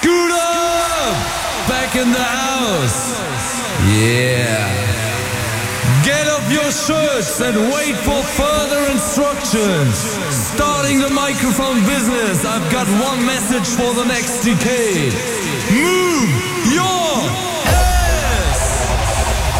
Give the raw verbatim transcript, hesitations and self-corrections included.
Scooter! Back in the house. Yeah. Get up your shirts and wait for further instructions. Starting the microphone business, I've got one message for the next decade. Move your